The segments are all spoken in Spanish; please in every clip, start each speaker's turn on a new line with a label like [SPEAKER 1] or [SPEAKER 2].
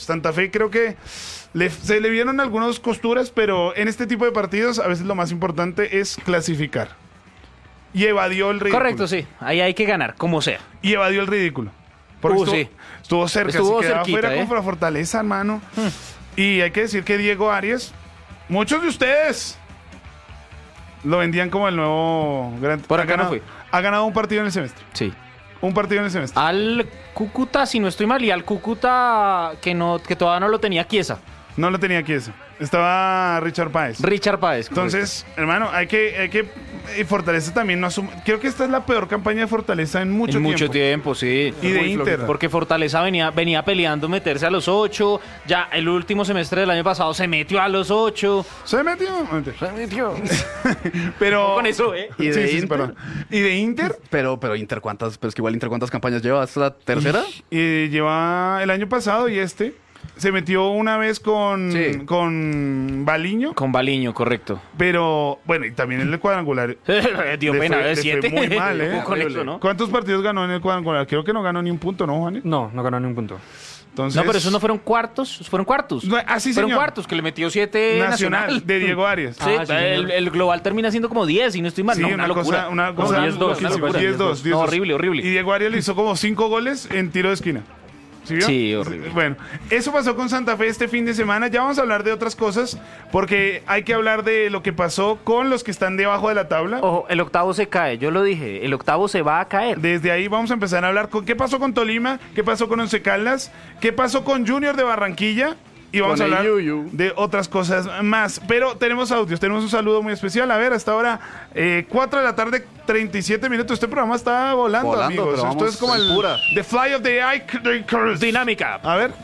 [SPEAKER 1] Santa Fe creo que se le vieron algunas costuras, pero en este tipo de partidos a veces lo más importante es clasificar. Y evadió el ridículo.
[SPEAKER 2] Correcto, sí. Ahí hay que ganar, como sea.
[SPEAKER 1] Y evadió el ridículo. Porque estuvo cerca,
[SPEAKER 2] estuvo
[SPEAKER 1] se quedaba
[SPEAKER 2] cerquita,
[SPEAKER 1] fuera contra Fortaleza, hermano. Y hay que decir que Diego Arias, muchos de ustedes lo vendían como el nuevo gran...
[SPEAKER 2] Por acá no fui.
[SPEAKER 1] Ha ganado un partido en el semestre.
[SPEAKER 2] Sí.
[SPEAKER 1] Un partido en el semestre.
[SPEAKER 2] Al Cúcuta, si no estoy mal, y al Cúcuta que todavía no lo tenía Chiesa.
[SPEAKER 1] No lo tenía aquí eso. Estaba Richard Páez.
[SPEAKER 2] Richard Páez.
[SPEAKER 1] Entonces, hermano, hay que Fortaleza también no asume. Creo que esta es la peor campaña de Fortaleza en mucho tiempo.
[SPEAKER 2] Mucho tiempo, sí.
[SPEAKER 1] Y de Inter.
[SPEAKER 2] Porque Fortaleza venía peleando meterse a los 8. Ya el último semestre del año pasado se metió a los 8.
[SPEAKER 1] Se metió. Pero
[SPEAKER 2] con eso, ¿eh?
[SPEAKER 3] ¿Y de Inter?
[SPEAKER 1] perdón. ¿Y de Inter?
[SPEAKER 3] Pero Inter, pero es que igual Inter, ¿cuántas campañas lleva? ¿Es la tercera?
[SPEAKER 1] Y lleva el año pasado y se metió una vez con Baliño.
[SPEAKER 2] Con Baliño, correcto.
[SPEAKER 1] Pero, bueno, y también en el cuadrangular.
[SPEAKER 2] Dio pena,
[SPEAKER 1] le
[SPEAKER 2] 7.
[SPEAKER 1] fue muy mal, ¿eh?
[SPEAKER 2] Con eso, ¿no?
[SPEAKER 1] ¿Cuántos partidos ganó en el cuadrangular? Creo que no ganó ni un punto, ¿no, Juan?
[SPEAKER 4] No ganó ni un punto.
[SPEAKER 1] Entonces,
[SPEAKER 2] No, pero esos no fueron cuartos, fueron cuartos.
[SPEAKER 1] No, sí,
[SPEAKER 2] fueron
[SPEAKER 1] señor.
[SPEAKER 2] cuartos, que le metió 7
[SPEAKER 1] Nacional de Diego Arias.
[SPEAKER 2] Sí,
[SPEAKER 4] sí,
[SPEAKER 2] el global termina siendo como 10, y no estoy mal.
[SPEAKER 1] Sí,
[SPEAKER 2] no,
[SPEAKER 1] una cosa
[SPEAKER 2] No, 10-2,
[SPEAKER 1] loquísima. 10-2.
[SPEAKER 2] No, horrible.
[SPEAKER 1] Y Diego Arias le hizo como 5 goles en tiro de esquina. ¿Sí vio?
[SPEAKER 2] Sí, horrible.
[SPEAKER 1] Bueno, eso pasó con Santa Fe este fin de semana. Ya vamos a hablar de otras cosas, porque hay que hablar de lo que pasó con los que están debajo de la tabla.
[SPEAKER 2] Ojo, el octavo se cae, yo lo dije, el octavo se va a caer.
[SPEAKER 1] Desde ahí vamos a empezar a hablar con qué pasó con Tolima, qué pasó con Once Caldas, qué pasó con Junior de Barranquilla. Y vamos a hablar de otras cosas más. Pero tenemos audios, tenemos un saludo muy especial. A ver, hasta ahora, 4 de la tarde, 37 minutos. Este programa está volando, amigos. Esto es como el The Fly of the Icers.
[SPEAKER 2] Dinámica.
[SPEAKER 1] A ver.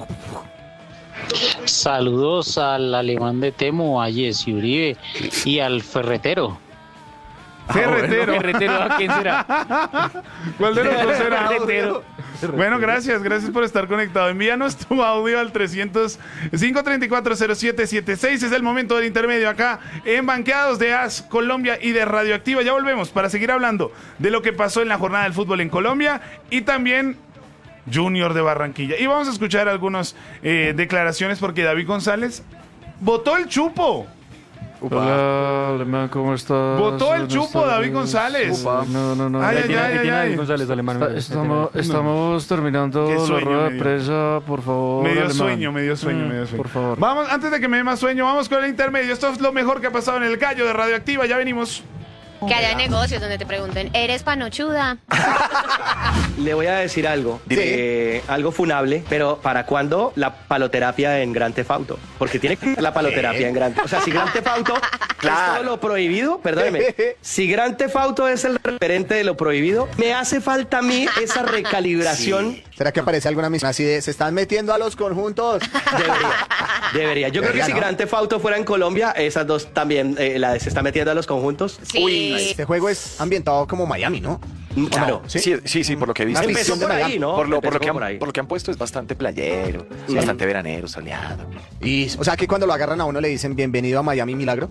[SPEAKER 5] Saludos al alemán de Temo, a Jesse Uribe y al ferretero.
[SPEAKER 1] Ferretero.
[SPEAKER 2] ¿A quién será?
[SPEAKER 1] ¿Cuál de los dos será?
[SPEAKER 2] Ferretero.
[SPEAKER 1] Bueno, gracias por estar conectado. Envíanos tu audio al 300-534-0776. Es el momento del intermedio acá en Banqueados de AS Colombia y de Radioactiva. Ya volvemos para seguir hablando de lo que pasó en la jornada del fútbol en Colombia y también Junior de Barranquilla. Y vamos a escuchar algunas declaraciones porque David González botó el chupo.
[SPEAKER 4] Hola, alemán, ¿cómo estás?
[SPEAKER 1] Botó el chupo David González.
[SPEAKER 4] No.
[SPEAKER 1] Ay.
[SPEAKER 4] David González, alemán. Estamos terminando
[SPEAKER 1] Qué
[SPEAKER 4] la
[SPEAKER 1] sueño
[SPEAKER 4] rueda
[SPEAKER 1] me
[SPEAKER 4] de
[SPEAKER 1] dio.
[SPEAKER 4] prensa, por favor.
[SPEAKER 1] Me dio
[SPEAKER 4] alemán.
[SPEAKER 1] sueño.
[SPEAKER 4] Por favor.
[SPEAKER 1] Vamos, antes de que me dé más sueño, vamos con el intermedio. Esto es lo mejor que ha pasado en el gallo de Radioactiva. Ya venimos.
[SPEAKER 6] Que haya negocios donde te pregunten, ¿eres panochuda?
[SPEAKER 7] Le voy a decir algo, algo funable, pero ¿para cuándo la paloterapia en Grand Theft Auto? Porque tiene que ser la paloterapia en Grand Theft Auto. O sea, si Grand Theft Auto es todo lo prohibido, perdóneme, si Grand Theft Auto es el referente de lo prohibido, me hace falta a mí esa recalibración.
[SPEAKER 8] ¿Será que aparece alguna misión así de se están metiendo a los conjuntos?
[SPEAKER 7] Debería. Yo creo que si Grand Theft Auto fuera en Colombia, esas dos también, la de se está metiendo a los conjuntos.
[SPEAKER 6] Sí.
[SPEAKER 7] Uy,
[SPEAKER 8] Este juego es ambientado como Miami, ¿no?
[SPEAKER 7] claro.
[SPEAKER 8] ¿Sí?
[SPEAKER 9] Sí, por lo que he visto.
[SPEAKER 7] Empezó por ahí, ¿no?
[SPEAKER 9] Por lo
[SPEAKER 7] Empezó
[SPEAKER 9] que
[SPEAKER 7] por ahí.
[SPEAKER 9] por lo que han puesto es bastante playero, bastante veranero, soleado.
[SPEAKER 8] Y, o sea, que cuando lo agarran a uno le dicen bienvenido a Miami Milagro.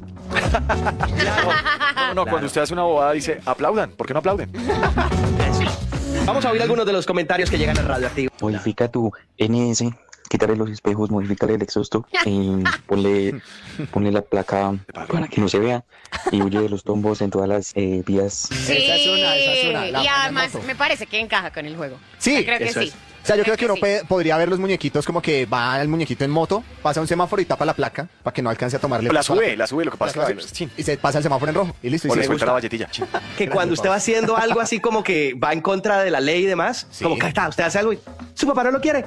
[SPEAKER 9] No, cuando usted hace una bobada dice aplaudan, ¿por qué no aplauden?
[SPEAKER 7] Vamos a oír algunos de los comentarios que llegan a Radioactivo.
[SPEAKER 10] Modifica tu NS, quítale los espejos, modifícale el exhausto, ponle la placa para que no se vea y huye de los tombos en todas las vías.
[SPEAKER 6] Sí,
[SPEAKER 8] Esa es una,
[SPEAKER 6] y además me parece que encaja con el juego.
[SPEAKER 8] Sí,
[SPEAKER 6] O sea, creo que
[SPEAKER 7] eso
[SPEAKER 6] sí.
[SPEAKER 7] es.
[SPEAKER 8] O sea, yo creo que uno
[SPEAKER 6] sí.
[SPEAKER 8] podría ver los muñequitos como que va el muñequito en moto, pasa un semáforo y tapa la placa para que no alcance a tomarle.
[SPEAKER 9] La sube, lo que pasa es que
[SPEAKER 8] Y se pasa el semáforo en rojo y listo. Y
[SPEAKER 9] o
[SPEAKER 8] si
[SPEAKER 9] le
[SPEAKER 8] le
[SPEAKER 9] suelta
[SPEAKER 8] gusta.
[SPEAKER 9] la valletilla.
[SPEAKER 7] Que cuando usted va haciendo algo así como que va en contra de la ley y demás,
[SPEAKER 8] Sí.
[SPEAKER 7] como que está, usted hace algo y su papá no lo quiere.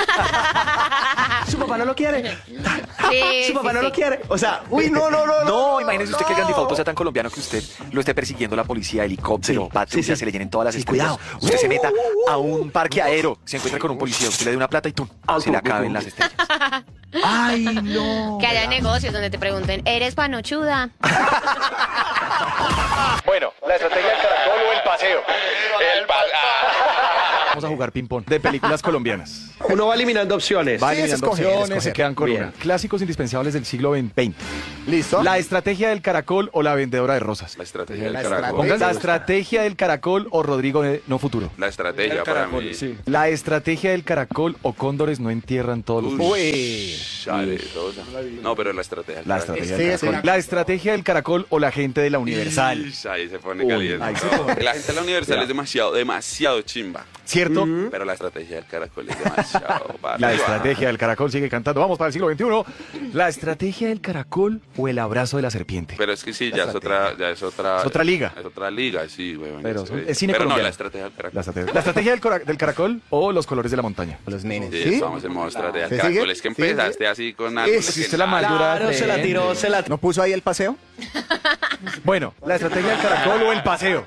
[SPEAKER 7] Su papá no lo quiere.
[SPEAKER 6] Sí,
[SPEAKER 7] Su papá
[SPEAKER 6] sí,
[SPEAKER 7] no
[SPEAKER 6] sí.
[SPEAKER 7] lo quiere. O sea, uy, no.
[SPEAKER 9] No, imagínese usted que el Grand Theft Auto sea tan colombiano que usted lo esté persiguiendo la policía, helicóptero, patrulla,
[SPEAKER 7] sí.
[SPEAKER 9] se le llenen todas las
[SPEAKER 7] Sí,
[SPEAKER 9] estrellas.
[SPEAKER 7] cuidado.
[SPEAKER 9] Usted se meta a un parque aéreo, se encuentra con un policía, usted le dé una plata y ¡tum! Se le acaben las estrellas.
[SPEAKER 7] Ay, no.
[SPEAKER 6] Que haya negocios donde te pregunten, ¿eres panochuda?
[SPEAKER 9] Bueno, la estrategia del caracol o el paseo.
[SPEAKER 11] Vamos a jugar ping-pong de películas colombianas.
[SPEAKER 7] Uno va eliminando opciones.
[SPEAKER 11] Va
[SPEAKER 8] Sí,
[SPEAKER 11] eliminando
[SPEAKER 8] escoger,
[SPEAKER 11] opciones, se
[SPEAKER 8] escoger.
[SPEAKER 11] quedan con
[SPEAKER 7] Bien.
[SPEAKER 11] una. Clásicos indispensables del siglo XX.
[SPEAKER 8] ¿Listo?
[SPEAKER 11] La estrategia del caracol o la vendedora de rosas.
[SPEAKER 9] La estrategia del
[SPEAKER 8] La
[SPEAKER 9] caracol.
[SPEAKER 8] estrategia.
[SPEAKER 11] Pongan la estrategia del caracol o Rodrigo de No Futuro.
[SPEAKER 9] La estrategia para mí.
[SPEAKER 11] La estrategia del caracol o cóndores no entierran todos los
[SPEAKER 8] Uy.
[SPEAKER 9] Chale, Rosa. No, pero la estrategia del
[SPEAKER 11] La
[SPEAKER 9] caracol.
[SPEAKER 11] estrategia del caracol. La estrategia del caracol o la gente de la Universal.
[SPEAKER 9] Ish, ahí se pone caliente.
[SPEAKER 11] ahí se
[SPEAKER 9] No, la gente de la Universal es demasiado chimba.
[SPEAKER 11] ¿Cierto?
[SPEAKER 9] Pero la estrategia del caracol es demasiado
[SPEAKER 11] La estrategia del caracol sigue cantando. Vamos para el siglo XXI. La estrategia del caracol o el abrazo de la serpiente.
[SPEAKER 9] Pero es que sí, ya es otra
[SPEAKER 11] Es otra liga.
[SPEAKER 9] Es otra liga, sí, güey.
[SPEAKER 11] Pero es cine
[SPEAKER 9] Pero no,
[SPEAKER 11] colombiano.
[SPEAKER 9] la estrategia del caracol.
[SPEAKER 11] La estrategia del caracol o los colores de la montaña.
[SPEAKER 8] Los nenes.
[SPEAKER 9] Sí,
[SPEAKER 8] ¿Sí?
[SPEAKER 9] vamos en modo estrategia
[SPEAKER 8] ¿Se
[SPEAKER 9] del caracol.
[SPEAKER 8] sigue?
[SPEAKER 9] Es que
[SPEAKER 8] ¿Sigue?
[SPEAKER 9] empezaste así con algo.
[SPEAKER 11] Es,
[SPEAKER 9] que
[SPEAKER 11] usted la
[SPEAKER 9] nada.
[SPEAKER 11] madura.
[SPEAKER 7] Claro, se la tiró,
[SPEAKER 8] ¿No puso ahí el paseo?
[SPEAKER 11] Bueno, la estrategia del caracol o el paseo.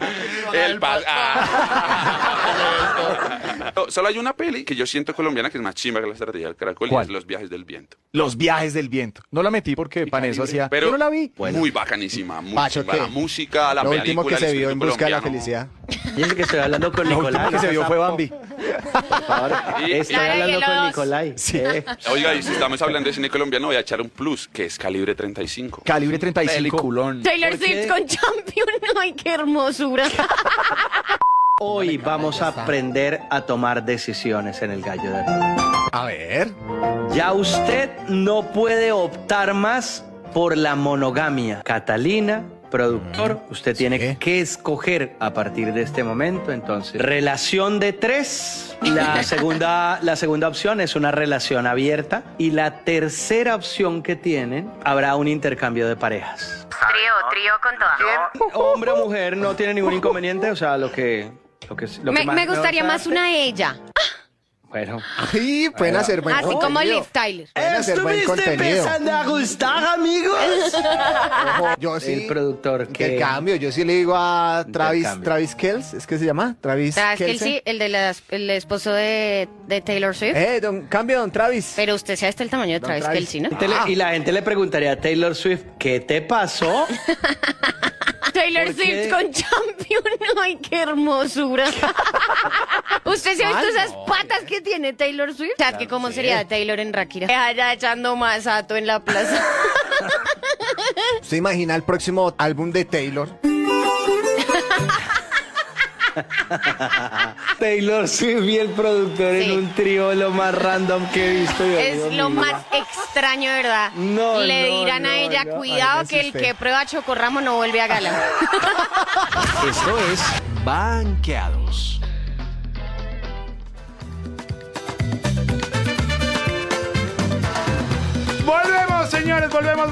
[SPEAKER 9] No, solo hay una peli que yo siento colombiana que es más chimba que la estrategia del caracol
[SPEAKER 11] ¿Cuál?
[SPEAKER 9] y es Los viajes del viento.
[SPEAKER 11] Los viajes del viento. No la metí porque para eso hacía.
[SPEAKER 9] Pero
[SPEAKER 11] Yo no la vi.
[SPEAKER 9] muy bacanísima, muy
[SPEAKER 8] Pacho,
[SPEAKER 9] chimba.
[SPEAKER 8] ¿qué?
[SPEAKER 9] La música, la
[SPEAKER 8] Lo
[SPEAKER 9] película,
[SPEAKER 8] último que se
[SPEAKER 9] el
[SPEAKER 8] vio en
[SPEAKER 9] espíritu
[SPEAKER 8] busca de la
[SPEAKER 9] colombiano.
[SPEAKER 8] felicidad.
[SPEAKER 7] Dice que estoy hablando con
[SPEAKER 11] Lo
[SPEAKER 7] Nicolai.
[SPEAKER 11] último que se vio fue Bambi.
[SPEAKER 7] Estoy hablando con Nicolai.
[SPEAKER 11] Sí.
[SPEAKER 9] Oiga, y si estamos hablando de cine colombiano, voy a echar un plus, que es Calibre 35.
[SPEAKER 11] Calibre 35.
[SPEAKER 3] Peliculón.
[SPEAKER 6] Taylor
[SPEAKER 7] ¿Por
[SPEAKER 6] Swift
[SPEAKER 7] qué?
[SPEAKER 6] con Champion. Ay, qué hermosura.
[SPEAKER 7] Hoy vamos a aprender a tomar decisiones en el Gallo de Oro.
[SPEAKER 8] A ver.
[SPEAKER 7] Ya usted no puede optar más por la monogamia. Catalina, productor, usted tiene que escoger a partir de este momento. Entonces, relación de 3. La segunda opción es una relación abierta. Y la tercera opción que tienen, habrá un intercambio de parejas.
[SPEAKER 6] Trío con toda.
[SPEAKER 7] Hombre o mujer no tiene ningún inconveniente, o sea, lo que
[SPEAKER 6] Me gustaría más una ella.
[SPEAKER 7] Bueno.
[SPEAKER 8] Sí, pueden hacer buen
[SPEAKER 6] Así
[SPEAKER 8] contenido.
[SPEAKER 6] como Liv Tyler.
[SPEAKER 8] Pueden hacer buen contenido.
[SPEAKER 7] a gustar, amigos?
[SPEAKER 8] Ojo, yo sí.
[SPEAKER 7] El productor que...
[SPEAKER 8] Intercambio, yo sí le digo a
[SPEAKER 7] Intercambio.
[SPEAKER 8] Travis Kelce, ¿es que se llama? Travis
[SPEAKER 6] ¿Sabes que él
[SPEAKER 8] Kelce.
[SPEAKER 6] sí? El esposo de Taylor Swift.
[SPEAKER 8] Cambio, don Travis.
[SPEAKER 6] Pero usted sabe hasta el tamaño de
[SPEAKER 8] Don
[SPEAKER 6] Travis
[SPEAKER 8] Travis.
[SPEAKER 6] Kelce, ¿no?
[SPEAKER 7] Y la gente le preguntaría a Taylor Swift, ¿qué te pasó?
[SPEAKER 6] Taylor
[SPEAKER 7] ¿Por
[SPEAKER 6] Swift
[SPEAKER 7] qué?
[SPEAKER 6] con Champion. Ay, qué hermosura. ¿Usted se ha visto esas patas que tiene Taylor Swift? O sea, que cómo sería de Taylor en Rakira. Allá echando masato en la plaza.
[SPEAKER 8] ¿Se imagina el próximo álbum de Taylor?
[SPEAKER 7] Taylor Swift y el productor
[SPEAKER 6] Sí.
[SPEAKER 7] en un trío lo más random que he visto. Dios
[SPEAKER 6] Es
[SPEAKER 7] mío,
[SPEAKER 6] lo
[SPEAKER 7] mi
[SPEAKER 6] más
[SPEAKER 7] vida.
[SPEAKER 6] extraño, ¿verdad?
[SPEAKER 7] No,
[SPEAKER 6] Le
[SPEAKER 7] no,
[SPEAKER 6] dirán
[SPEAKER 7] no,
[SPEAKER 6] a ella,
[SPEAKER 7] no.
[SPEAKER 6] cuidado
[SPEAKER 8] Ay,
[SPEAKER 6] que el
[SPEAKER 8] usted.
[SPEAKER 6] que prueba chocorramo no vuelve a gala.
[SPEAKER 11] Esto es Banqueados.
[SPEAKER 1] Volvemos, señores, volvemos.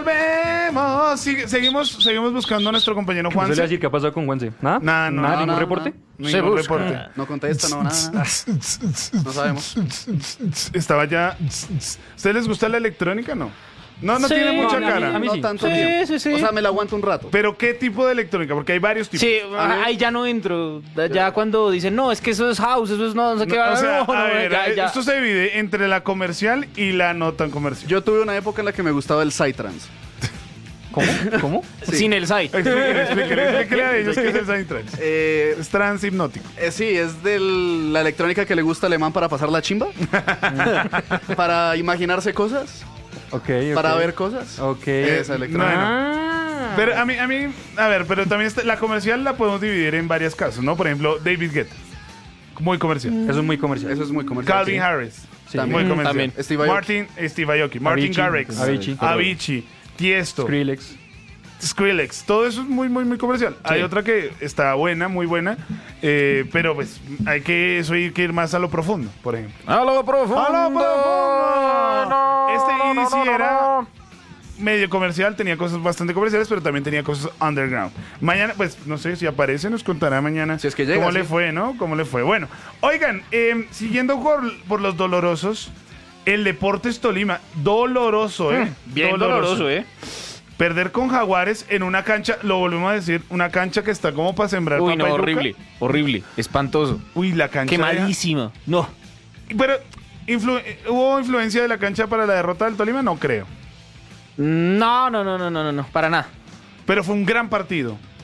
[SPEAKER 1] Seguimos buscando a nuestro compañero
[SPEAKER 4] ¿Qué se le va a
[SPEAKER 1] Juanse.
[SPEAKER 4] decir qué ha pasado con Juanse? ¿Nada?
[SPEAKER 1] Nada, no,
[SPEAKER 4] ¿Ningún
[SPEAKER 3] nada,
[SPEAKER 4] reporte?
[SPEAKER 1] Ningún reporte.
[SPEAKER 3] No contesta, no, nada. No sabemos.
[SPEAKER 1] Estaba ya. ¿Ustedes les gusta la electrónica? No. No
[SPEAKER 2] Sí,
[SPEAKER 1] tiene mucha
[SPEAKER 2] a mí-
[SPEAKER 1] cara.
[SPEAKER 2] a mí
[SPEAKER 3] No
[SPEAKER 2] sí.
[SPEAKER 3] tanto
[SPEAKER 2] Sí,
[SPEAKER 3] tiempo.
[SPEAKER 2] sí, sí.
[SPEAKER 3] O sea, me la aguanto un rato.
[SPEAKER 1] Pero ¿qué tipo de electrónica? Porque hay varios tipos.
[SPEAKER 2] Sí,
[SPEAKER 1] A ver,
[SPEAKER 2] ahí ya no entro. Ya cuando dicen, no, es que eso es house, eso es no sé qué.
[SPEAKER 1] o sea,
[SPEAKER 2] no,
[SPEAKER 1] a ver,
[SPEAKER 2] ya.
[SPEAKER 1] esto se divide entre la comercial y la no tan comercial.
[SPEAKER 3] Yo tuve una época en la que me gustaba el psytrance.
[SPEAKER 2] ¿Cómo? Sin el site.
[SPEAKER 1] Explíquenle a ellos qué es el Psytrance. Es trans hipnótico.
[SPEAKER 3] Sí, es de la electrónica que le gusta al alemán para pasar la chimba. Para imaginarse cosas.
[SPEAKER 4] Ok,
[SPEAKER 3] Para ver cosas.
[SPEAKER 4] Ok.
[SPEAKER 3] Esa electrónica.
[SPEAKER 1] Bueno. Pero a mí, a ver, pero también la comercial la podemos dividir en varios casos, ¿no? Por ejemplo, David Guetta. Muy comercial.
[SPEAKER 4] Eso es muy comercial.
[SPEAKER 3] Eso es muy comercial.
[SPEAKER 1] Calvin
[SPEAKER 3] sí.
[SPEAKER 1] Harris.
[SPEAKER 4] Sí.
[SPEAKER 1] Muy comercial.
[SPEAKER 2] También.
[SPEAKER 3] Steve Aoki.
[SPEAKER 1] Steve Aoki. Martin
[SPEAKER 4] Avicii.
[SPEAKER 1] Garrix. Avicii. Tiesto. Skrillex. Todo eso es muy comercial. Hay otra que está buena, muy buena. Pero pues hay que ir más a lo profundo, por ejemplo.
[SPEAKER 2] ¡A lo profundo!
[SPEAKER 1] ¡A lo profundo! Este EDC era medio comercial, tenía cosas bastante comerciales, pero también tenía cosas underground. Mañana, pues, no sé si aparece, nos contará mañana
[SPEAKER 3] Si es que llega,
[SPEAKER 1] cómo
[SPEAKER 3] sí.
[SPEAKER 1] le fue, ¿no? Cómo le fue. Bueno, oigan, siguiendo por los dolorosos, el Deportes Tolima, doloroso, ¿eh?
[SPEAKER 2] Bien doloroso, ¿eh?
[SPEAKER 1] Perder con Jaguares en una cancha, lo volvemos a decir, una cancha que está como para sembrar
[SPEAKER 2] Uy,
[SPEAKER 1] papa
[SPEAKER 2] no,
[SPEAKER 1] y yuca.
[SPEAKER 2] horrible, espantoso.
[SPEAKER 1] Uy, la cancha.
[SPEAKER 2] Quemadísima. No.
[SPEAKER 1] Pero, ¿hubo influencia de la cancha para la derrota del Tolima? No creo.
[SPEAKER 2] No, para nada.
[SPEAKER 1] Pero fue un gran partido.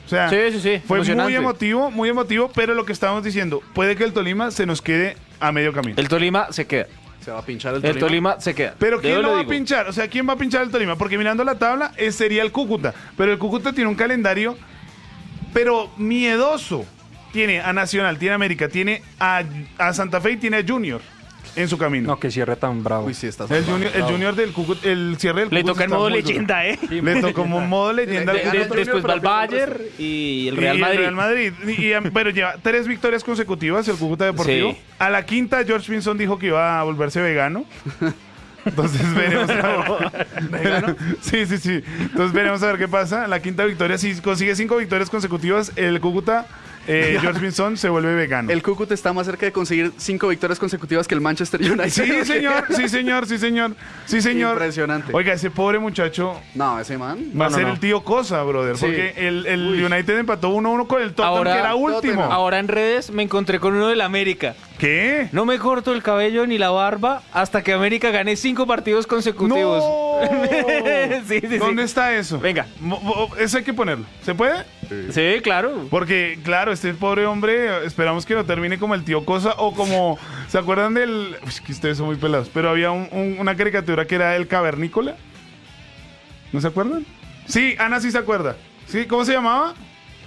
[SPEAKER 1] O sea,
[SPEAKER 2] sí.
[SPEAKER 1] fue
[SPEAKER 2] Emocionante.
[SPEAKER 1] muy emotivo, pero lo que estábamos diciendo, puede que el Tolima se nos quede a medio camino.
[SPEAKER 2] El Tolima se queda.
[SPEAKER 3] Se va a pinchar
[SPEAKER 2] El Tolima se queda.
[SPEAKER 1] Pero ¿quién
[SPEAKER 2] Yo
[SPEAKER 1] lo va a
[SPEAKER 2] digo.
[SPEAKER 1] pinchar? O sea, ¿quién va a pinchar el Tolima? Porque mirando la tabla, sería el Cúcuta. Pero el Cúcuta tiene un calendario, pero miedoso. Tiene a Nacional, tiene a América, tiene a Santa Fe y tiene a Junior en su camino.
[SPEAKER 4] No, que cierre tan bravo.
[SPEAKER 3] Uy, sí, está
[SPEAKER 1] El Junior del Cúcuta, el cierre del Cúcuta.
[SPEAKER 2] Le toca en
[SPEAKER 1] está
[SPEAKER 2] modo
[SPEAKER 1] muy duro.
[SPEAKER 2] leyenda, ¿eh?
[SPEAKER 1] Le tocó como modo leyenda. al Cúcuta.
[SPEAKER 2] Después va el Bayern y el Real
[SPEAKER 1] Y
[SPEAKER 2] Madrid.
[SPEAKER 1] el Real Madrid. Pero lleva 3 victorias consecutivas el Cúcuta Deportivo.
[SPEAKER 2] Sí.
[SPEAKER 1] A la quinta, George Pinson dijo que iba a volverse vegano. Entonces veremos a ver. ¿Vegano? Sí. Entonces veremos a ver qué pasa. La quinta victoria, si consigue 5 victorias consecutivas, el Cúcuta, George Pinson se vuelve vegano.
[SPEAKER 3] El Cúcuta está más cerca de conseguir 5 victorias consecutivas que el Manchester United.
[SPEAKER 1] Sí, señor.
[SPEAKER 3] Impresionante.
[SPEAKER 1] Oiga, ese pobre muchacho
[SPEAKER 3] No, ese man.
[SPEAKER 1] va a ser el tío Cosa, brother.
[SPEAKER 3] Sí.
[SPEAKER 1] Porque el United empató 1-1 con el Tottenham, que era último.
[SPEAKER 2] Ahora en redes me encontré con uno del América.
[SPEAKER 1] ¿Qué?
[SPEAKER 2] No me corto el cabello ni la barba hasta que América gane 5 partidos consecutivos.
[SPEAKER 1] ¡No!
[SPEAKER 2] Sí.
[SPEAKER 1] ¿Dónde está eso?
[SPEAKER 2] Venga.
[SPEAKER 1] Eso hay que ponerlo. ¿Se puede?
[SPEAKER 2] Sí, claro.
[SPEAKER 1] Porque, claro, este pobre hombre, esperamos que no termine como el tío Cosa o como... ¿Se acuerdan del...? Uy, que ustedes son muy pelados. Pero había una caricatura que era el cavernícola. ¿No se acuerdan? Sí, Ana sí se acuerda. ¿Sí? ¿Cómo se llamaba?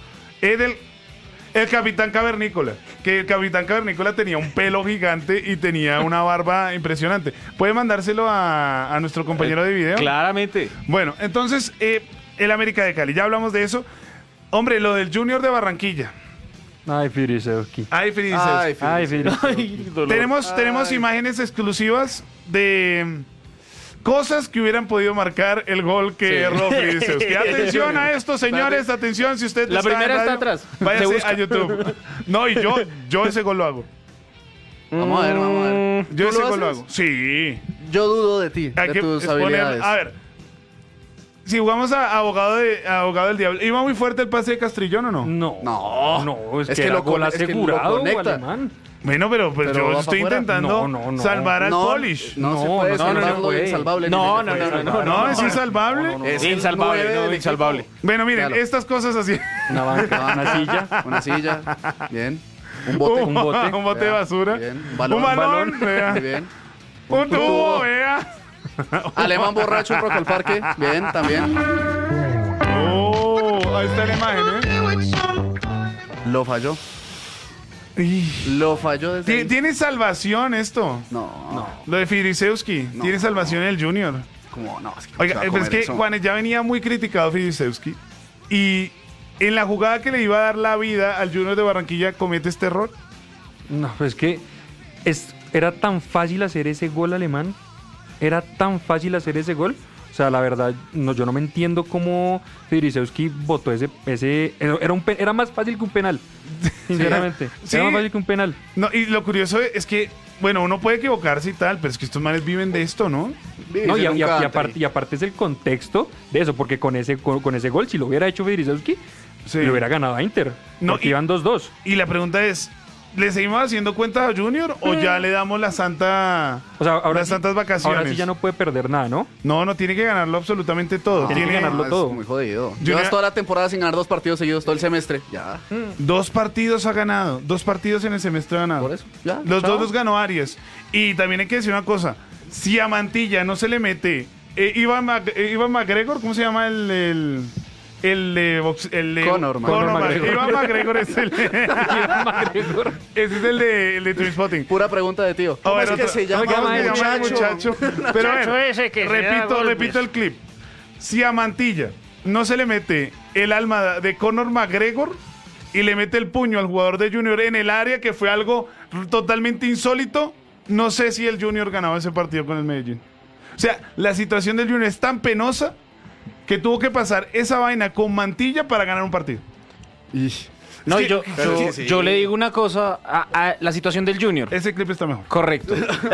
[SPEAKER 1] El Capitán Cavernícola. Que el Capitán Cavernícola tenía un pelo gigante y tenía una barba impresionante. ¿Puede mandárselo a nuestro compañero de video?
[SPEAKER 2] Claramente.
[SPEAKER 1] Bueno, entonces, el América de Cali. Ya hablamos de eso. Hombre, lo del Junior de Barranquilla.
[SPEAKER 4] Ay, Firisevski.
[SPEAKER 1] Ay, Firisevski.
[SPEAKER 4] Ay, Firisevski.
[SPEAKER 1] Tenemos imágenes exclusivas de cosas que hubieran podido marcar el gol que erró Firisevski. Atención a esto, señores. Atención, si usted
[SPEAKER 2] La
[SPEAKER 1] está
[SPEAKER 2] primera
[SPEAKER 1] en
[SPEAKER 2] está
[SPEAKER 1] radio,
[SPEAKER 2] atrás.
[SPEAKER 1] váyase a YouTube. No, y yo ese gol lo hago.
[SPEAKER 3] Vamos a ver.
[SPEAKER 1] Yo
[SPEAKER 3] ¿Tú
[SPEAKER 1] ese
[SPEAKER 3] lo
[SPEAKER 1] gol lo
[SPEAKER 3] haces?
[SPEAKER 1] hago. Sí.
[SPEAKER 3] Yo dudo de ti,
[SPEAKER 1] Hay
[SPEAKER 3] de
[SPEAKER 1] que
[SPEAKER 3] tus
[SPEAKER 1] poner,
[SPEAKER 3] habilidades.
[SPEAKER 1] a ver. Si jugamos a abogado del diablo, ¿iba muy fuerte el pase de Castrillón o no?
[SPEAKER 4] No, es que lo asegurado,
[SPEAKER 3] conecta.
[SPEAKER 4] alemán.
[SPEAKER 1] Bueno, pero
[SPEAKER 3] Pero
[SPEAKER 1] yo
[SPEAKER 3] va
[SPEAKER 1] estoy
[SPEAKER 3] pa' fuera.
[SPEAKER 1] intentando
[SPEAKER 4] No.
[SPEAKER 1] salvar al Polish.
[SPEAKER 3] No se puede
[SPEAKER 4] no
[SPEAKER 3] salvarlo
[SPEAKER 4] puede.
[SPEAKER 3] insalvable.
[SPEAKER 2] No,
[SPEAKER 3] ni se puede
[SPEAKER 2] no,
[SPEAKER 3] salvar.
[SPEAKER 1] No, es insalvable.
[SPEAKER 3] Es el
[SPEAKER 2] Insalvable,
[SPEAKER 3] 9
[SPEAKER 2] no,
[SPEAKER 3] del
[SPEAKER 2] insalvable.
[SPEAKER 3] equipo.
[SPEAKER 1] Bueno, miren,
[SPEAKER 3] Claro.
[SPEAKER 1] estas cosas así.
[SPEAKER 4] Una banca, una silla.
[SPEAKER 3] Una silla. Bien. Un bote.
[SPEAKER 1] Un bote de
[SPEAKER 3] Vea.
[SPEAKER 1] basura.
[SPEAKER 3] Bien.
[SPEAKER 1] Un balón, vea.
[SPEAKER 3] Muy bien.
[SPEAKER 1] Un tubo, vea.
[SPEAKER 3] Alemán borracho en Rock al Parque. Bien, también.
[SPEAKER 1] Oh, ahí está la imagen,
[SPEAKER 3] Lo falló. Lo falló desde ahí.
[SPEAKER 1] Tiene salvación esto.
[SPEAKER 3] No.
[SPEAKER 1] Lo de Firisevski.
[SPEAKER 3] No.
[SPEAKER 1] Tiene salvación en el Junior.
[SPEAKER 3] Como no, es que
[SPEAKER 1] Oiga,
[SPEAKER 3] se va a
[SPEAKER 1] pero es
[SPEAKER 3] comer
[SPEAKER 1] que
[SPEAKER 3] eso.
[SPEAKER 1] Juanes ya venía muy criticado Firisevski. Y en la jugada que le iba a dar la vida al Junior de Barranquilla comete este error.
[SPEAKER 4] No, pues es que era tan fácil hacer ese gol alemán. Era tan fácil hacer ese gol. O sea, la verdad, yo no me entiendo cómo Firisevski votó ese era más fácil que un penal. Sinceramente.
[SPEAKER 1] Sí.
[SPEAKER 4] Era más fácil que un penal.
[SPEAKER 1] No, y lo curioso es que, bueno, uno puede equivocarse y tal, pero es que estos manes viven de esto, ¿no?
[SPEAKER 4] No, y aparte es el contexto de eso, porque con ese gol, si lo hubiera hecho Firisevski,
[SPEAKER 1] Sí.
[SPEAKER 4] le hubiera ganado a Inter.
[SPEAKER 1] No,
[SPEAKER 4] Porque iban 2-2.
[SPEAKER 1] Y la pregunta es, ¿le seguimos haciendo cuentas a Junior o ya le damos la santa,
[SPEAKER 4] O sea, ahora
[SPEAKER 1] las
[SPEAKER 4] sí,
[SPEAKER 1] santas vacaciones?
[SPEAKER 4] ahora sí ya no puede perder nada, ¿no?
[SPEAKER 1] No tiene que ganarlo absolutamente todo.
[SPEAKER 4] Tiene que ganarlo
[SPEAKER 3] es
[SPEAKER 4] todo.
[SPEAKER 3] muy jodido.
[SPEAKER 1] Junior-
[SPEAKER 3] Llevas toda la temporada sin ganar 2 partidos seguidos, todo el semestre. Ya.
[SPEAKER 1] 2 partidos ha ganado, 2 partidos en el semestre ha ganado.
[SPEAKER 3] Por eso, ya.
[SPEAKER 1] Los
[SPEAKER 3] chao.
[SPEAKER 1] 2 los ganó Arias. Y también hay que decir una cosa, si a Mantilla no se le mete Ivan McGregor, ¿cómo se llama el de
[SPEAKER 3] Conor McGregor.
[SPEAKER 1] Ivan McGregor es el ese es el de Trainspotting.
[SPEAKER 3] Pura pregunta de tío. ¿Cómo es que se llama el muchacho?
[SPEAKER 1] Pero a ver,
[SPEAKER 2] Muchacho ese que se da golpes.
[SPEAKER 1] repito el clip. Si a Mantilla no se le mete el alma de Conor McGregor y le mete el puño al jugador de Junior en el área, que fue algo totalmente insólito, no sé si el Junior ganaba ese partido con el Medellín. O sea, la situación del Junior es tan penosa que tuvo que pasar esa vaina con Mantilla para ganar un partido.
[SPEAKER 2] No,
[SPEAKER 1] Es que-
[SPEAKER 2] yo le digo una cosa a la situación del Junior.
[SPEAKER 1] Ese clip está mejor.
[SPEAKER 2] Correcto.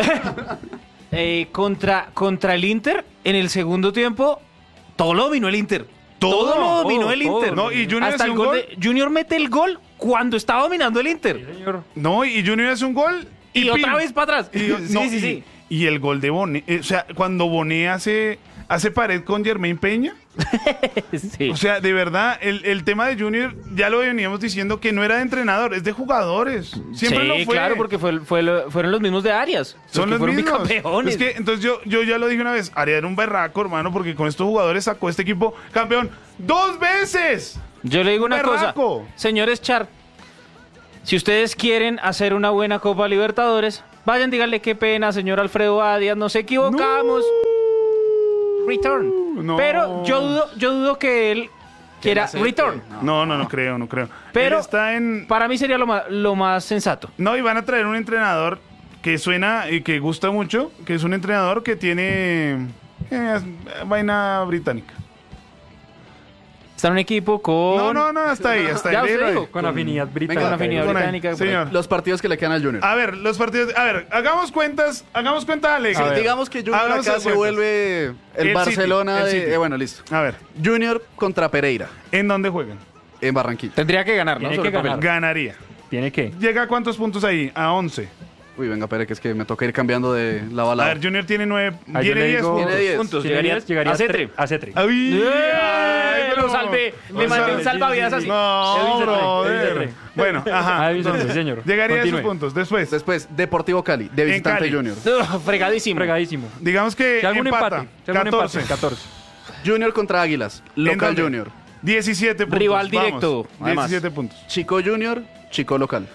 [SPEAKER 2] Contra el Inter, en el segundo tiempo, todo lo dominó el Inter. Todo lo dominó el Inter.
[SPEAKER 1] No, y Junior
[SPEAKER 2] Hasta
[SPEAKER 1] hace
[SPEAKER 2] el
[SPEAKER 1] un
[SPEAKER 2] gol
[SPEAKER 1] gol.
[SPEAKER 2] Junior mete el gol cuando está dominando el Inter.
[SPEAKER 1] No, y Junior hace un gol
[SPEAKER 2] Y otra
[SPEAKER 1] pin.
[SPEAKER 2] vez para atrás.
[SPEAKER 1] Y, no,
[SPEAKER 2] sí.
[SPEAKER 1] y el gol de Bonet, o sea, cuando Bonet hace pared con Jermaine Peña.
[SPEAKER 2] Sí.
[SPEAKER 1] O sea, de verdad, el tema de Junior ya lo veníamos diciendo que no era de entrenador, es de jugadores. Siempre
[SPEAKER 2] sí,
[SPEAKER 1] lo fue.
[SPEAKER 2] claro, porque fueron los mismos de Arias.
[SPEAKER 1] Son los
[SPEAKER 2] fueron
[SPEAKER 1] mismos.
[SPEAKER 2] bicampeones.
[SPEAKER 1] Es que, entonces yo ya lo dije una vez, Arias era un berraco, hermano, porque con estos jugadores sacó este equipo campeón 2 veces.
[SPEAKER 2] Yo le digo una
[SPEAKER 1] Berraco.
[SPEAKER 2] cosa, señores Char, si ustedes quieren hacer una buena Copa Libertadores, vayan, díganle qué pena, señor Alfredo Arias, nos equivocamos. Return.
[SPEAKER 1] No.
[SPEAKER 2] Pero yo dudo que él quiera return.
[SPEAKER 1] No creo.
[SPEAKER 2] Pero
[SPEAKER 1] Él está
[SPEAKER 2] para mí sería lo más sensato.
[SPEAKER 1] No, y van a traer un entrenador que suena y que gusta mucho, que es un entrenador que tiene vaina británica.
[SPEAKER 2] Está en un equipo con...
[SPEAKER 1] No, hasta ahí.
[SPEAKER 2] Ya usted dijo.
[SPEAKER 4] Con afinidad británica.
[SPEAKER 2] Con afinidad británica.
[SPEAKER 1] Señor.
[SPEAKER 3] Los partidos que le quedan al Junior.
[SPEAKER 1] A ver, hagamos cuentas alegres.
[SPEAKER 3] Sí, digamos que Junior
[SPEAKER 1] Hagamos
[SPEAKER 3] acá se
[SPEAKER 1] cuentas.
[SPEAKER 3] vuelve el Barcelona
[SPEAKER 1] City, el City.
[SPEAKER 3] bueno, listo.
[SPEAKER 1] A ver,
[SPEAKER 3] Junior contra Pereira
[SPEAKER 1] ¿en dónde juegan?
[SPEAKER 3] en Barranquilla.
[SPEAKER 2] Tendría que ganar, ¿no?
[SPEAKER 4] Tiene
[SPEAKER 2] Sobre
[SPEAKER 4] que ganar.
[SPEAKER 2] papel.
[SPEAKER 1] Ganaría.
[SPEAKER 4] ¿Tiene que?
[SPEAKER 1] ¿Llega a cuántos puntos ahí? A 11.
[SPEAKER 3] Uy, venga, Pere, que es que me toca ir cambiando de la
[SPEAKER 1] A
[SPEAKER 3] balada.
[SPEAKER 1] ver, Junior tiene 9.
[SPEAKER 4] Ah, yo
[SPEAKER 1] Tiene
[SPEAKER 4] le
[SPEAKER 1] 10
[SPEAKER 4] digo-
[SPEAKER 1] puntos.
[SPEAKER 3] Tiene 10
[SPEAKER 2] puntos.
[SPEAKER 4] Llegaría
[SPEAKER 2] a Cetre.
[SPEAKER 4] A Cetre.
[SPEAKER 1] Ay,
[SPEAKER 2] Lo salvé. Le mandé un salvavidas así.
[SPEAKER 1] No,
[SPEAKER 4] Edwin Cetre,
[SPEAKER 1] brother.
[SPEAKER 4] Edwin Cetre.
[SPEAKER 1] Bueno, ajá.
[SPEAKER 4] Edwin Cetre,
[SPEAKER 1] entonces,
[SPEAKER 4] señor.
[SPEAKER 1] Llegaría a esos
[SPEAKER 4] Continúe.
[SPEAKER 1] puntos. Después,
[SPEAKER 3] Después, Deportivo Cali, de visitante
[SPEAKER 1] Cali.
[SPEAKER 3] Junior.
[SPEAKER 2] Fregadísimo.
[SPEAKER 4] Fregadísimo.
[SPEAKER 1] digamos que
[SPEAKER 4] Si algún
[SPEAKER 1] empata.
[SPEAKER 4] empate. Si algún
[SPEAKER 1] 14.
[SPEAKER 4] empate. 14.
[SPEAKER 3] Junior contra Águilas, local
[SPEAKER 1] dónde?
[SPEAKER 3] Junior.
[SPEAKER 1] 17 puntos.
[SPEAKER 2] Rival
[SPEAKER 1] Vamos.
[SPEAKER 2] directo, además.
[SPEAKER 1] 17 puntos.
[SPEAKER 3] Chico Junior, Chico local.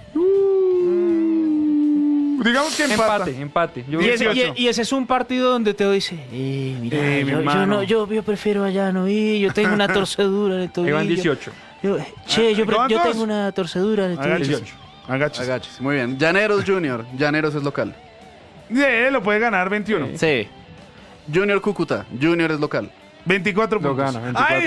[SPEAKER 1] Digamos que empata.
[SPEAKER 4] Empate. Yo
[SPEAKER 2] Y ese,
[SPEAKER 1] 18.
[SPEAKER 2] y ese es un partido donde Teo dice, mira,
[SPEAKER 1] mi
[SPEAKER 2] yo
[SPEAKER 1] hermano.
[SPEAKER 2] prefiero allá no ir, yo tengo una torcedura en el tobillo.
[SPEAKER 4] Iban 18.
[SPEAKER 2] Yo
[SPEAKER 1] ¿Cuántos?
[SPEAKER 2] tengo una torcedura en el tobillo.
[SPEAKER 1] Agáchese. Agáchese.
[SPEAKER 3] Agáchese. Muy bien. Llaneros Junior, Llaneros es local.
[SPEAKER 1] Lo puede ganar 21.
[SPEAKER 2] Sí.
[SPEAKER 3] Junior Cúcuta, Junior es local.
[SPEAKER 1] 24
[SPEAKER 4] Lo
[SPEAKER 1] puntos.
[SPEAKER 4] gana, 24.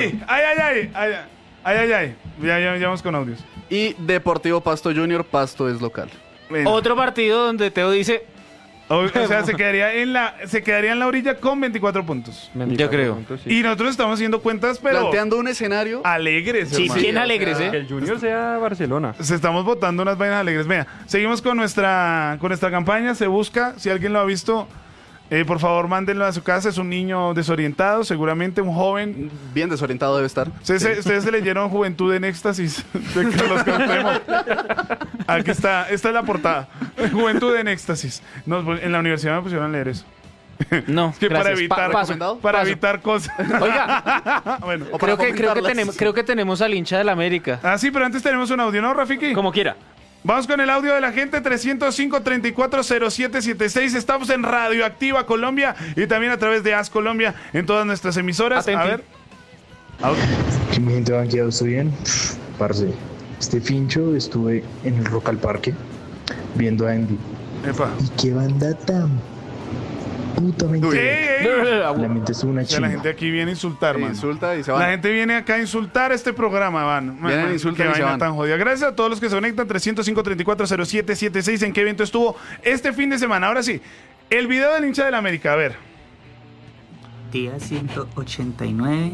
[SPEAKER 1] Ay. Ya vamos con audios.
[SPEAKER 3] Y Deportivo Pasto Junior, Pasto es local.
[SPEAKER 1] Bueno.
[SPEAKER 2] Otro partido donde Teo dice,
[SPEAKER 1] O sea, se quedaría en la orilla con 24 puntos.
[SPEAKER 4] 24
[SPEAKER 2] Yo creo.
[SPEAKER 4] puntos, sí.
[SPEAKER 1] Y nosotros estamos haciendo cuentas, pero
[SPEAKER 3] Planteando un escenario.
[SPEAKER 1] alegres,
[SPEAKER 2] sí,
[SPEAKER 1] hermano.
[SPEAKER 2] bien alegres,
[SPEAKER 4] Que
[SPEAKER 2] ¿eh?
[SPEAKER 4] el Junior sea Barcelona.
[SPEAKER 1] Se estamos votando unas vainas alegres. Vea, seguimos con nuestra campaña. Se busca, si alguien lo ha visto, por favor, mándenlo a su casa. Es un niño desorientado, seguramente un joven.
[SPEAKER 3] Bien desorientado debe estar.
[SPEAKER 1] Ustedes se leyeron Juventud en Éxtasis de Carlos Cuauhtémoc. Aquí está, esta es la portada. Juventud en Éxtasis. En la universidad me pusieron a leer eso.
[SPEAKER 2] No,
[SPEAKER 1] Es que para
[SPEAKER 2] gracias.
[SPEAKER 1] evitar,
[SPEAKER 3] ¿Recomendado?
[SPEAKER 1] para
[SPEAKER 2] Paso.
[SPEAKER 1] evitar cosas.
[SPEAKER 2] Oiga,
[SPEAKER 1] Bueno.
[SPEAKER 3] O para fomentarlas.
[SPEAKER 2] creo que tenemos al hincha del América.
[SPEAKER 1] Ah, sí, pero antes tenemos un audio, ¿no, Rafiki?
[SPEAKER 2] Como quiera.
[SPEAKER 1] Vamos con el audio de la gente 305-340776. Estamos en Radioactiva Colombia y también a través de AS Colombia en todas nuestras emisoras.
[SPEAKER 2] Atenti.
[SPEAKER 1] A ver. Audio.
[SPEAKER 12] ¿Qué mi gente banqueado? ¿Estoy bien? Parce, este fincho estuve en el Rock al Parque viendo a Andy.
[SPEAKER 1] Epa.
[SPEAKER 12] ¿Y qué banda tan putamente? Realmente estuvo una
[SPEAKER 1] O sea, la
[SPEAKER 12] chimba.
[SPEAKER 1] gente aquí viene a insultar,
[SPEAKER 3] Sí,
[SPEAKER 1] man.
[SPEAKER 3] insulta y se van.
[SPEAKER 1] La gente viene acá a insultar este programa, van.
[SPEAKER 3] Vienen, insultan
[SPEAKER 1] Qué
[SPEAKER 3] y se
[SPEAKER 1] vaina
[SPEAKER 3] van.
[SPEAKER 1] tan jodida. Gracias a todos los que se conectan. 305-340776. ¿En qué evento estuvo este fin de semana? Ahora sí, el video del hincha del América. A ver.
[SPEAKER 13] Día 189.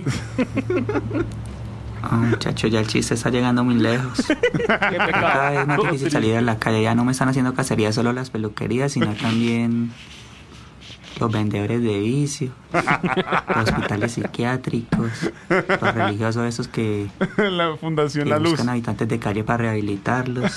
[SPEAKER 13] Muchacho, ya el chiste está llegando muy lejos. Cada vez es más difícil salir a la calle. Ya no me están haciendo cacería solo las peluquerías, sino también los vendedores de vicio, los hospitales psiquiátricos, los religiosos esos que
[SPEAKER 1] La Fundación La Luz.
[SPEAKER 13] buscan habitantes de calle para rehabilitarlos.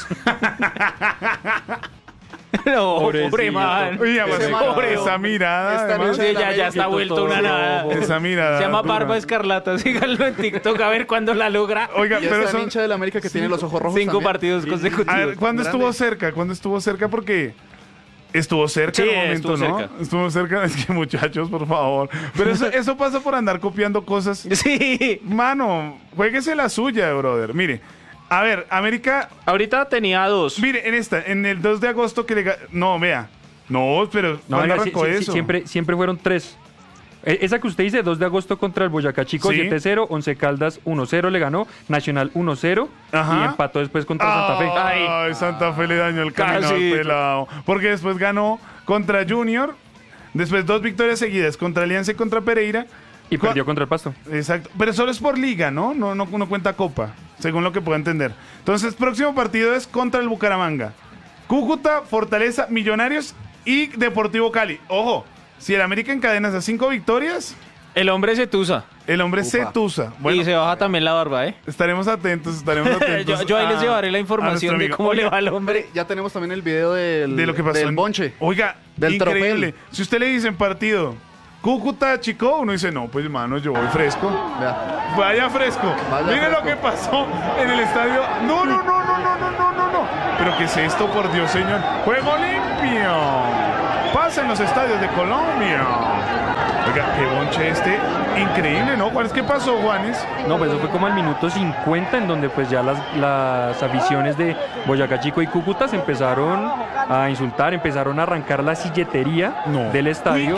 [SPEAKER 2] No,
[SPEAKER 4] Pobrecito.
[SPEAKER 2] pobre man.
[SPEAKER 1] Oye, además,
[SPEAKER 2] Pobre
[SPEAKER 1] esa
[SPEAKER 2] hombre.
[SPEAKER 1] mirada.
[SPEAKER 3] Esta
[SPEAKER 1] además.
[SPEAKER 3] noche
[SPEAKER 2] Sí, ya está vuelto una nada.
[SPEAKER 1] Esa mirada.
[SPEAKER 2] Se llama
[SPEAKER 1] dura.
[SPEAKER 2] Barba Escarlata. Síganlo en TikTok a ver cuándo la logra.
[SPEAKER 1] Oiga,
[SPEAKER 3] Y
[SPEAKER 1] pero
[SPEAKER 3] está el
[SPEAKER 1] son.
[SPEAKER 3] hincha del América que tiene los ojos rojos
[SPEAKER 2] 5
[SPEAKER 3] también.
[SPEAKER 2] partidos consecutivos.
[SPEAKER 1] A ver, ¿cuándo
[SPEAKER 3] Grande.
[SPEAKER 1] estuvo cerca? ¿Cuándo estuvo cerca? Porque estuvo cerca
[SPEAKER 2] Sí,
[SPEAKER 1] en un momento,
[SPEAKER 2] estuvo
[SPEAKER 1] ¿no?
[SPEAKER 2] cerca.
[SPEAKER 1] Estuvo cerca. Es que, muchachos, por favor. Pero eso pasa por andar copiando cosas.
[SPEAKER 2] Sí.
[SPEAKER 1] Mano, juéguese la suya, brother. Mire, a ver, América.
[SPEAKER 2] Ahorita tenía 2.
[SPEAKER 1] Mire, en el 2 de agosto que le. No, vea. No, pero.
[SPEAKER 4] No,
[SPEAKER 1] ¿cuándo
[SPEAKER 4] venga,
[SPEAKER 1] arrancó eso?
[SPEAKER 4] siempre fueron 3. Esa que usted dice, 2 de agosto contra el Boyacá Chico,
[SPEAKER 1] Sí.
[SPEAKER 4] 7-0, Once Caldas 1-0 le ganó, Nacional 1-0
[SPEAKER 1] Ajá.
[SPEAKER 4] y empató después contra Santa Fe.
[SPEAKER 1] Ay, Santa Fe le dañó el camino al
[SPEAKER 2] Casi.
[SPEAKER 1] pelado. Porque después ganó contra Junior. Después 2 victorias seguidas contra Alianza y contra Pereira.
[SPEAKER 4] Y perdió contra el Pasto.
[SPEAKER 1] Exacto. Pero solo es por liga, ¿no? No cuenta Copa, según lo que puedo entender. Entonces, próximo partido es contra el Bucaramanga. Cúcuta, Fortaleza, Millonarios y Deportivo Cali. Ojo, si el América encadena esas 5 victorias...
[SPEAKER 2] El hombre se tusa.
[SPEAKER 1] El hombre se tusa.
[SPEAKER 2] Bueno, y se baja también la barba, ¿eh?
[SPEAKER 1] Estaremos atentos.
[SPEAKER 2] yo ahí les llevaré la información de cómo le va al hombre.
[SPEAKER 3] Ya tenemos también el video de
[SPEAKER 1] lo que pasó
[SPEAKER 3] del bonche.
[SPEAKER 1] Oiga,
[SPEAKER 3] del
[SPEAKER 1] increíble.
[SPEAKER 3] tropel.
[SPEAKER 1] Si usted le dice en partido Cúcuta, Chico, uno dice, no, pues hermano, yo voy fresco. Vaya fresco. Mire lo que pasó en el estadio. No. Pero ¿qué es esto, por Dios, señor? ¡Juego limpio! Pasa en los estadios de Colombia. Oiga, qué bonche increíble, ¿no? ¿Cuál es que pasó, Juanes?
[SPEAKER 4] No, pues eso fue como al minuto 50, en donde pues ya las aficiones de Boyacá Chico y Cúcuta se empezaron a insultar, empezaron a arrancar la silletería del estadio.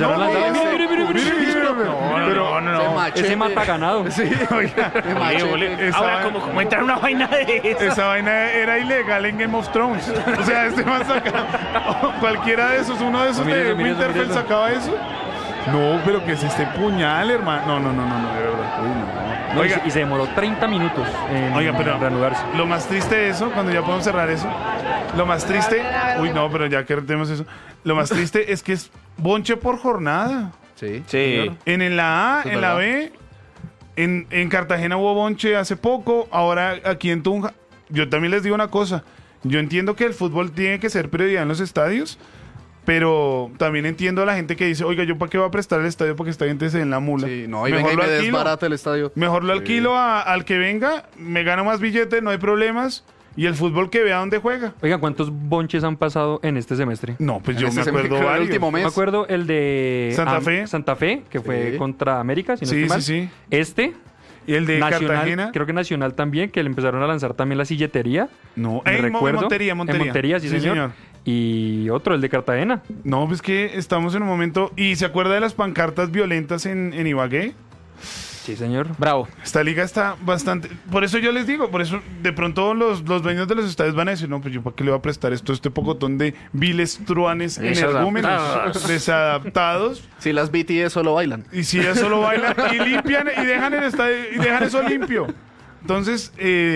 [SPEAKER 1] No.
[SPEAKER 4] Ese mata ganado.
[SPEAKER 1] Sí, oiga.
[SPEAKER 2] Ahora, como entrar una vaina de esa.
[SPEAKER 1] Esa vaina era ilegal en Game of Thrones. O sea, man sacaba cualquiera de esos, uno de esos de Winterfell sacaba eso. No, pero que es este puñal, hermano. No, de verdad. Uy, no.
[SPEAKER 4] Oiga, y se demoró 30 minutos en reanudarse.
[SPEAKER 1] Lo más triste de eso, cuando ya podemos cerrar eso, lo más triste... Uy, no, pero ya que tenemos eso. Lo más triste es que es bonche por jornada.
[SPEAKER 3] Sí.
[SPEAKER 1] En la A, en la B, en Cartagena hubo bonche hace poco, ahora aquí en Tunja. Yo también les digo una cosa. Yo entiendo que el fútbol tiene que ser prioridad en los estadios, pero también entiendo a la gente que dice, oiga, ¿yo para qué voy a prestar el estadio? Porque esta gente se den la mula.
[SPEAKER 3] Sí, no, y venga y me desbarata el estadio.
[SPEAKER 1] Mejor lo alquilo al que venga, me gano más billete, no hay problemas. Y el fútbol que vea dónde juega.
[SPEAKER 4] Oiga, ¿cuántos bonches han pasado en este semestre?
[SPEAKER 1] No, pues yo me acuerdo varios.
[SPEAKER 3] El último mes.
[SPEAKER 4] Me acuerdo el de
[SPEAKER 1] Santa Fe,
[SPEAKER 4] que fue contra América, si no
[SPEAKER 1] estoy
[SPEAKER 4] estoy mal.
[SPEAKER 1] Sí.
[SPEAKER 4] Y
[SPEAKER 1] el de
[SPEAKER 4] Nacional,
[SPEAKER 1] Cartagena.
[SPEAKER 4] Creo que Nacional también, que le empezaron a lanzar también la silletería.
[SPEAKER 1] No, en Montería.
[SPEAKER 4] En Montería, sí, señor. Y otro, el de Cartagena.
[SPEAKER 1] No, pues que estamos en un momento... ¿Y se acuerda de las pancartas violentas en Ibagué?
[SPEAKER 4] Sí, señor.
[SPEAKER 2] Bravo.
[SPEAKER 1] Esta liga está bastante... Por eso yo les digo, por eso de pronto los dueños de los estadios van a decir, no, pues yo para qué le voy a prestar este pocotón de viles truanes energúmenos, desadaptados.
[SPEAKER 3] Si las BTS solo bailan.
[SPEAKER 1] Y si ellas solo bailan y limpian y dejan el estadio y dejan eso limpio. Entonces,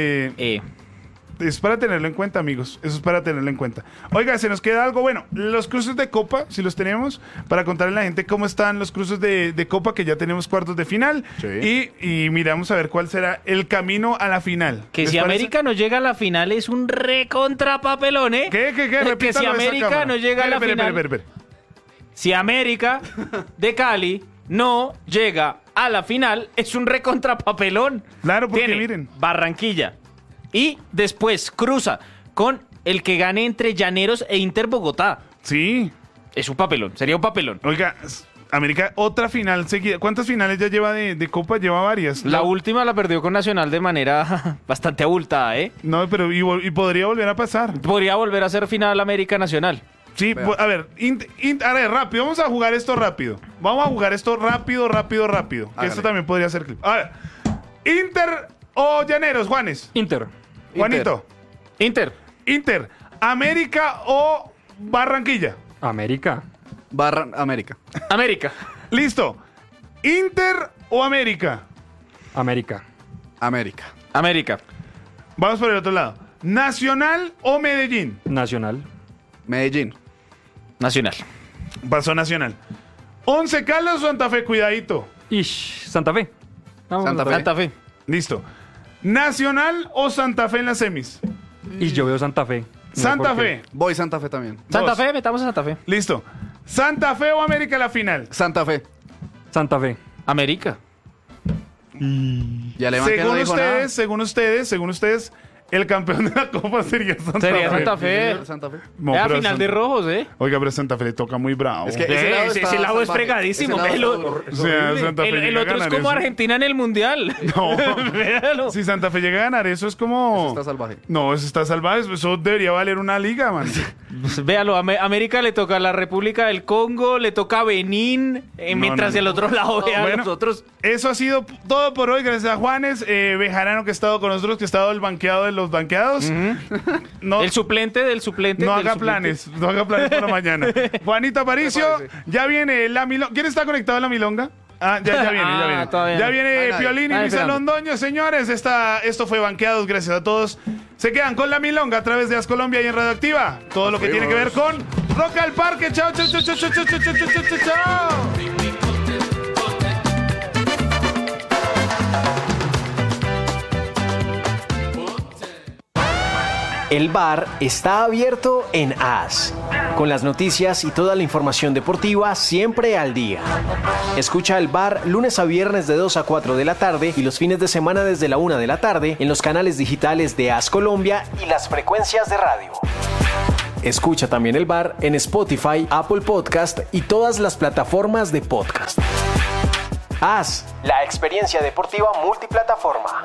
[SPEAKER 1] es para tenerlo en cuenta, amigos. Eso es para tenerlo en cuenta. Oiga, se nos queda algo. Bueno, los cruces de Copa, si los tenemos, para contarle a la gente cómo están los cruces de Copa, que ya tenemos cuartos de final. Sí. Y miramos a ver cuál será el camino a la final.
[SPEAKER 2] Que si América no llega a la final es un recontrapapelón, ¿eh?
[SPEAKER 1] ¿Qué?
[SPEAKER 2] Que si América no llega a la final... Si América de Cali no llega a la final, es un recontrapapelón.
[SPEAKER 1] Claro, porque
[SPEAKER 2] tiene
[SPEAKER 1] miren.
[SPEAKER 2] Barranquilla. Y después cruza con el que gane entre Llaneros e Inter Bogotá.
[SPEAKER 1] Sí.
[SPEAKER 2] Es un papelón, sería un papelón.
[SPEAKER 1] Oiga, América, otra final seguida. ¿Cuántas finales ya lleva de Copa? Lleva varias.
[SPEAKER 2] La última la perdió con Nacional de manera bastante abultada, ¿eh?
[SPEAKER 1] No, pero y podría volver a pasar.
[SPEAKER 2] Podría volver a ser final América Nacional.
[SPEAKER 1] Sí, a ver, rápido, vamos a jugar esto rápido. Que esto también podría ser clip. A ver, Inter o Llaneros, Juanes.
[SPEAKER 4] Inter.
[SPEAKER 1] Juanito.
[SPEAKER 2] Inter.
[SPEAKER 1] América o Barranquilla.
[SPEAKER 4] América.
[SPEAKER 3] América.
[SPEAKER 1] Listo. Inter o América.
[SPEAKER 4] América.
[SPEAKER 1] Vamos por el otro lado. Nacional o Medellín.
[SPEAKER 4] Nacional.
[SPEAKER 2] Nacional.
[SPEAKER 1] Pasó Nacional. Once Caldas o Santa Fe, cuidadito.
[SPEAKER 4] Santa Fe.
[SPEAKER 2] Santa Fe.
[SPEAKER 1] Listo. ¿Nacional o Santa Fe en las semis?
[SPEAKER 4] Y yo veo Santa Fe.
[SPEAKER 1] Santa Fe.
[SPEAKER 3] Voy Santa Fe también.
[SPEAKER 2] Santa Fe, metamos a Santa Fe.
[SPEAKER 1] Listo. ¿Santa Fe o América en la final?
[SPEAKER 3] Santa Fe.
[SPEAKER 2] América.
[SPEAKER 3] Y Alemán que no dijo nada.
[SPEAKER 1] Según ustedes, el campeón de la Copa sería Santa Fe.
[SPEAKER 2] Santa Fe. No, es a final de rojos, ¿eh?
[SPEAKER 1] Oiga, pero Santa Fe le toca muy bravo.
[SPEAKER 2] Es que ese lado es fregadísimo. El otro es como Argentina en el Mundial.
[SPEAKER 1] No. Si Santa Fe llega a ganar, eso es como...
[SPEAKER 3] Eso está salvaje.
[SPEAKER 1] No, eso está salvaje. Eso debería valer una liga, man.
[SPEAKER 2] Véalo, América le toca a la República del Congo, le toca a Benín, mientras del otro lado vean los otros.
[SPEAKER 1] Eso ha sido todo por hoy. Gracias a Juanes Bejarano, que ha estado con nosotros, que ha estado el banqueado de los banqueados.
[SPEAKER 2] No, el suplente del suplente.
[SPEAKER 1] No haga planes para mañana. Juanito Aparicio, ya viene la milonga. ¿Quién está conectado a la milonga? Ya viene. Ya viene Piolín y Luisa Londoño, señores. Esto fue Banqueados, gracias a todos. Se quedan con la milonga a través de As Colombia y en Radioactiva. Todo lo que tiene que ver con Rock al Parque. Chao, chao, chao, chao, chao, chao, chao, chao, chao, chao.
[SPEAKER 14] El bar está abierto en AS, con las noticias y toda la información deportiva siempre al día. Escucha el bar lunes a viernes de 2 a 4 de la tarde y los fines de semana desde la 1 de la tarde en los canales digitales de AS Colombia y las frecuencias de radio. Escucha también el bar en Spotify, Apple Podcast y todas las plataformas de podcast. AS, la experiencia deportiva multiplataforma.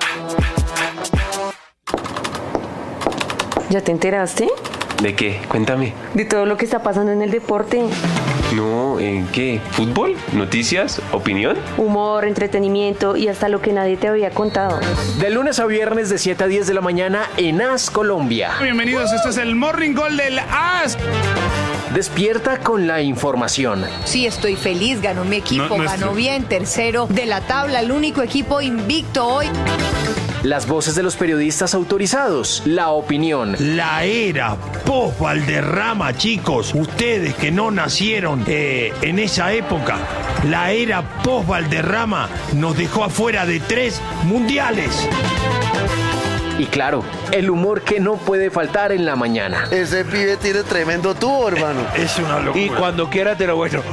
[SPEAKER 15] ¿Ya te enteraste?
[SPEAKER 16] ¿De qué? Cuéntame.
[SPEAKER 15] De todo lo que está pasando en el deporte.
[SPEAKER 16] No, ¿en qué? ¿Fútbol? ¿Noticias? ¿Opinión?
[SPEAKER 15] Humor, entretenimiento y hasta lo que nadie te había contado.
[SPEAKER 14] De lunes a viernes de 7 a 10 de la mañana en AS Colombia.
[SPEAKER 1] Bienvenidos, este es el Morning Call del AS.
[SPEAKER 14] Despierta con la información.
[SPEAKER 17] Sí, estoy feliz, ganó mi equipo, ganó bien, tercero de la tabla, el único equipo invicto hoy.
[SPEAKER 14] Las voces de los periodistas autorizados, la opinión.
[SPEAKER 18] La era post-Valderrama, chicos, ustedes que no nacieron en esa época, la era post-Valderrama nos dejó afuera de 3 mundiales.
[SPEAKER 14] Y claro, el humor que no puede faltar en la mañana.
[SPEAKER 19] Ese pibe tiene tremendo tubo, hermano.
[SPEAKER 18] Es una locura.
[SPEAKER 19] Y cuando quiera te lo muestro.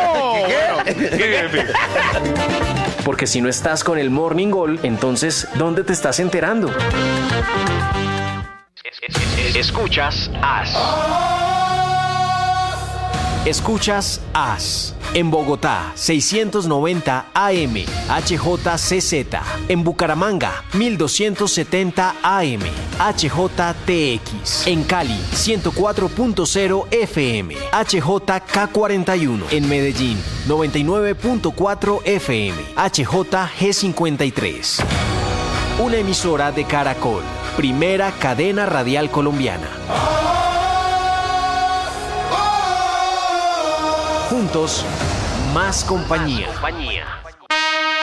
[SPEAKER 14] ¿Qué? Porque si no estás con el Morning Call, entonces, ¿dónde te estás enterando? Escuchas AS. Escuchas AS. En Bogotá, 690 AM, HJCZ. En Bucaramanga, 1270 AM, HJTX. En Cali, 104.0 FM, HJK41. En Medellín, 99.4 FM, HJG53. Una emisora de Caracol, primera cadena radial colombiana. Juntos, más compañía.